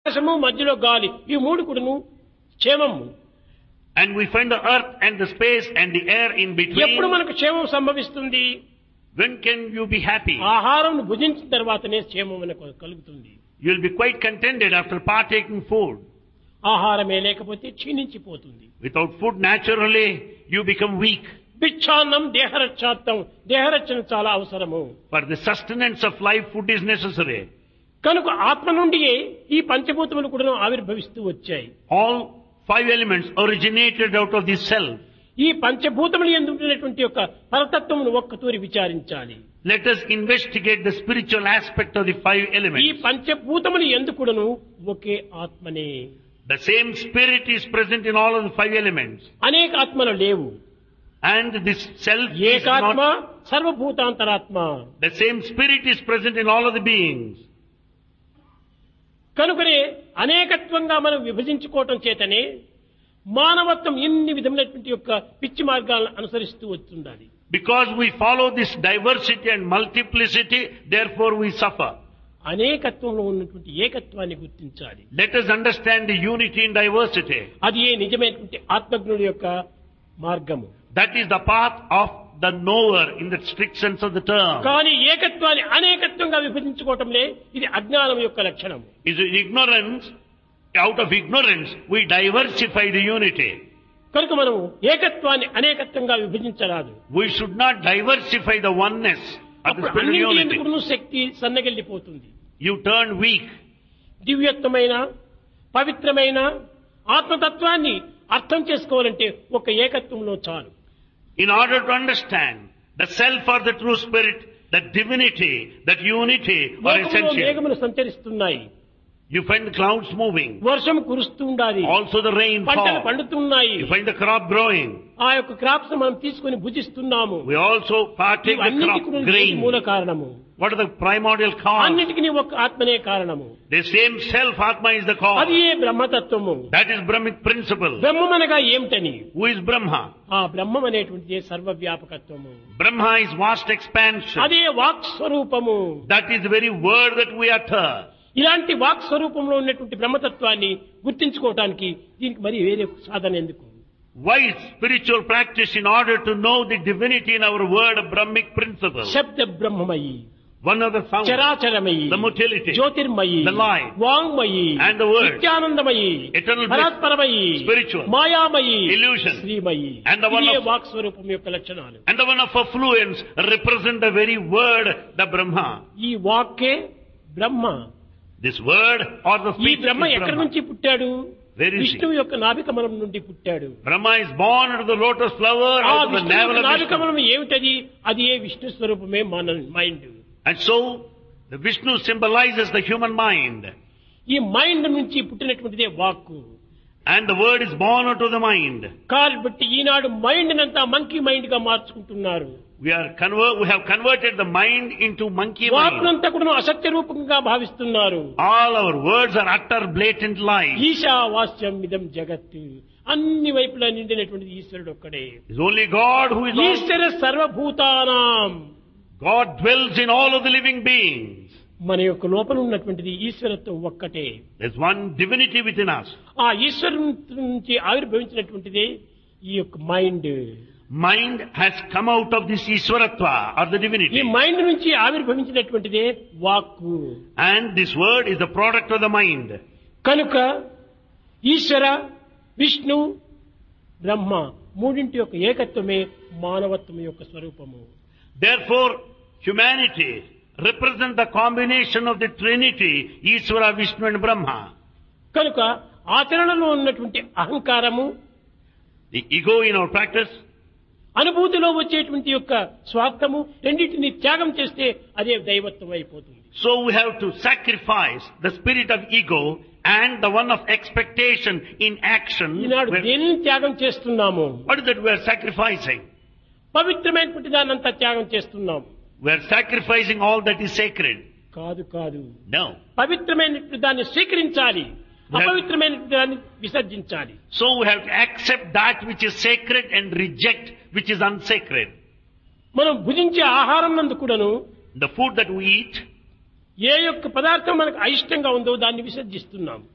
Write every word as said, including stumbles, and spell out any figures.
ఆకాశము మధ్యలో గాలి ఈ మూడు కూడాను క్షేమము. And we find the earth and the space and the air in between. ఎప్పుడు మనకు క్షేమం సంభవిస్తుంది? When can you be happy? ఆహారం భుజించిన తర్వాతనే క్షేమం మనకు కలుగుతుంది. You will be quite contented after partaking food. ఆహారమే లేకపోతే క్షీణించిపోతుంది. Without food, naturally, you become weak. భిక్షాన్నం దేహరక్షార్థం, దేహరక్షణ చాలా అవసరము. For the sustenance of life, food is necessary. కనుక ఆత్మ నుండియే ఈ పంచభూతములు కూడా ఆవిర్భవిస్తూ వచ్చాయి. All five elements originated out of the self. ఈ పంచభూతములు యందు ఉంటున్నటువంటి యొక్క పరతత్వమును ఒక్కతూరి విచారించాలి. Let us investigate the spiritual aspect of the five ఈ elements. పంచభూతములు యందు కూడాను ఒకే ఆత్మనే. The same spirit is present in all of the five elements. అనేక ఆత్మలు లేవు. And this self is ఏకాత్మ not... సర్వభూతాంతరాత్మ. The same spirit is present in all of the beings. కనుకనే అనేకత్వంగా మనం విభజించుకోవటం చేతనే మానవత్వం ఇన్ని విధములైనటువంటి యొక్క పిచ్చి మార్గాలను అనుసరిస్తూ వస్తుండాలి. Because we follow this diversity and multiplicity, therefore we suffer. అనేకత్వంలో ఉన్నటువంటి ఏకత్వాన్ని గుర్తించాలి. Let us understand the unity in diversity. అది ఏ నిజమైనటువంటి ఆత్మజ్ఞుడి యొక్క మార్గము. That is the path of the knower in the strict sense of the term. కానీ ఏకత్వాన్ని అనేకత్వంగా విభజించుకోవటంలే ఇది అజ్ఞానం యొక్క లక్షణం. Is ignorance, out of ignorance, we diversify the unity. కనుక మనం ఏకత్వాన్ని అనేకత్వంగా విభజించరాదు. We should not diversify the oneness of the అప్పుడు spiritual అన్నింటి unity. ఎందుకును Shakti సన్నగిల్లిపోతుంది. You turn weak. దివ్యత్వమైన పవిత్రమైన ఆత్మతత్వాన్ని అర్థం చేసుకోవాలంటే ఒక ఏకత్వంలో చాలు. In order to understand the self or the true spirit, that divinity, that unity are లోకంలో essential. మేఘములు సంచరిస్తున్నాయి. You find the clouds moving. వర్షం కురుస్తూ ఉండాలి. Also the rain పంటలు fall. పండుతున్నాయి. You find the crop growing. ఆ యొక్క క్రాప్స్ మనం తీసుకొని భుజిస్తున్నాము. We also partake the crop అన్నిటికీ మూల grain. కారణము. What are the primordial cause? అన్నిటికీ ఒక ఆత్మనే కారణము. The same self, Atma, is the cause. అది ఏ బ్రహ్మతత్వము. That is Brahmic principle. బ్రహ్మమనగా ఏమిటని? Who is Brahma? ఆ బ్రహ్మం అనేటువంటిది సర్వవ్యాపకత్వము. Brahma is vast expansion. అదే వాక్ స్వరూపము. That is the very word that we utter. ఇలాంటి వాక్ స్వరూపంలో ఉన్నటువంటి బ్రహ్మతత్వాన్ని గుర్తించుకోవటానికి దీనికి మరి వేరే సాధన ఎందుకు? Why spiritual practice in order to know the divinity in our word of Brahmic principle? శబ్ద బ్రహ్మమయి, One of the sounds, చరాచరమయి, the motility, Jyotirmayi, the light, వాంగ్మయి, and the word, నిత్యానందమయి, eternal bliss, పరాత్పరమయి, spiritual, మాయామయి, illusion, Srimayi, and the one ఇదే of- walk స్వరూపం యొక్క లక్షణాలు. and the one of affluence represent the very word, the Brahma. ఈ వాక్కే బ్రహ్మ. This word or the ఈ speech Brahma is ఎక్కడి Brahma. నుంచి పుట్టాడు? Where is he? విష్ణువు యొక్క నాభికమలం నుండి పుట్టాడు. Brahma is born out of the lotus flower, ఆ out of the విష్ణువు navel యొక్క of Vishnu. నాభికమలం ఏమిటది? అది ఏ విష్ణు స్వరూపమే మన mind. And so, the Vishnu symbolizes the human mind. ఈ మైండ్ నుంచి పుట్టినటువంటిదే వాక్కు. And the word is born out of the mind. కాబట్టి ఈనాడు మైండ్ నంతా మంకీ మైండ్ గా మార్చుకుంటున్నారు. We are convert, we have converted the mind into monkey mind. వాక్కునంతా కూడా అసత్య రూపంగా భావిస్తున్నారు. All our words are utter blatant lies. ఈశావాస్యం ఇదం జగత్, అన్ని వైపులా నిండినటువంటిది ఈశ్వరుడు ఒక్కడే. It's only God who is all. ఈశ్వర సర్వభూతానాం. God dwells in all of the living beings. మన యొక్క లోపల ఉన్నటువంటిది ఈశ్వరత్వం ఒక్కటే. There's one divinity within us. ఆ ఈశ్వరు నుంచి ఆవిర్భవించినటువంటిదే ఈ యొక్క mind. Mind has come out of this Ishwaratva or the ఈ divinity. మైండ్ నుంచి ఆవిర్భవించినటువంటిదే వాక్కు. And this word is the product of the mind. కనుక ఈశ్వర, విష్ణు, బ్రహ్మ మూడింటి యొక్క ఏకత్వమే మానవత్వం యొక్క స్వరూపము. Therefore, humanity represents the combination of the Trinity, Ishvara, Vishnu and Brahma. కనుక ఆచరణలో ఉన్నటువంటి అహంకారము, The ego in our practice, అనుభూతిలో వచ్చేటువంటి యొక్క స్వార్థము రెండింటిని త్యాగం చేస్తే అదే దైవత్వం అయిపోతుంది. so we have to sacrifice the spirit of ego and the one of expectation in action. Eenadu Where- దేనిని త్యాగం చేస్తున్నాము? What is that we are sacrificing? పవిత్రమైనటువంటి దానంతా త్యాగం చేస్తున్నాం. We are sacrificing all that is sacred. కాదు కాదు, No. పవిత్రమైనటువంటి దాన్ని స్వీకరించాలి, అపవిత్రమైనటువంటి దాన్ని విసర్జించాలి. So we have to accept that which is sacred and reject which is unsacred. మనం భుజించే ఆహారం నందు కూడాను The food that we eat, ఏ యొక్క పదార్థం మనకు అయిష్టంగా ఉందో దాన్ని విసర్జిస్తున్నాం.